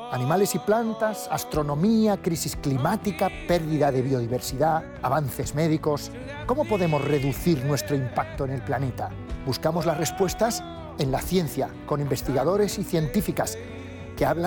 Animales y plantas, astronomía, crisis climática, pérdida de biodiversidad, avances médicos. ¿Cómo podemos reducir nuestro impacto en el planeta? Buscamos las respuestas en la ciencia, con investigadores y científicas que hablan